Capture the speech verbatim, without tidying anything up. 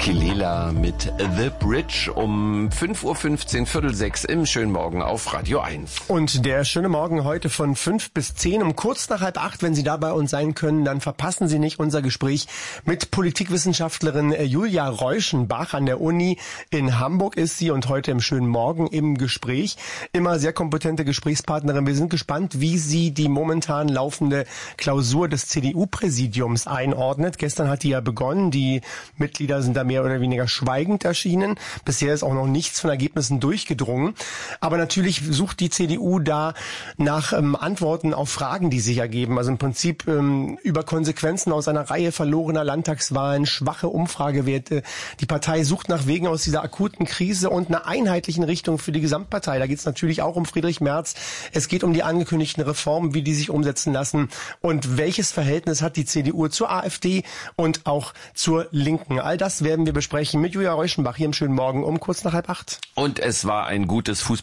Kelela mit The Bridge um fünf Uhr fünfzehn, Viertel sechs im schönen Morgen auf Radio eins. Und der schöne Morgen heute von fünf bis zehn, um kurz nach halb acht, wenn Sie da bei uns sein können, dann verpassen Sie nicht unser Gespräch mit Politikwissenschaftlerin Julia Reuschenbach. An der Uni in Hamburg ist sie und heute im schönen Morgen im Gespräch. Immer sehr kompetente Gesprächspartnerin. Wir sind gespannt, wie sie die momentan laufende Klausur des C D U-Präsidiums einordnet. Gestern hat die ja begonnen. Die Mitglieder sind da mehr oder weniger schweigend erschienen. Bisher ist auch noch nichts von Ergebnissen durchgedrungen. Aber natürlich sucht die C D U da nach ähm, Antworten auf Fragen, die sich ergeben. Also im Prinzip ähm, über Konsequenzen aus einer Reihe verlorener Landtagswahlen, schwache Umfragewerte. Die Partei sucht nach Wegen aus dieser akuten Krise und einer einheitlichen Richtung für die Gesamtpartei. Da geht es natürlich auch um Friedrich Merz. Es geht um die angekündigten Reformen, wie die sich umsetzen lassen und welches Verhältnis hat die C D U zur AfD und auch zur Linken. All das werden wir besprechen mit Julia Reuschenbach hier im schönen Morgen um kurz nach halb acht. Und es war ein gutes Fußball